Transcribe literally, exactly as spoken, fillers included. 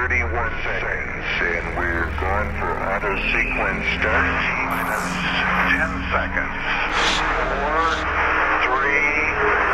thirty-one seconds, and we're going for auto sequence start. Minus ten seconds.